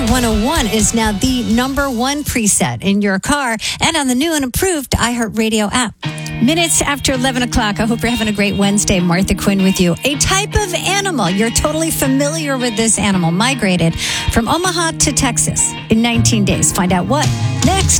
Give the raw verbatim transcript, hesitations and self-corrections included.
one oh one is now the number one preset in your car and on the new and improved iHeartRadio app. Minutes after eleven o'clock. I hope you're having a great Wednesday. Martha Quinn with you. A type of animal. You're totally familiar with this animal. Migrated from Omaha to Texas in nineteen days. Find out what next.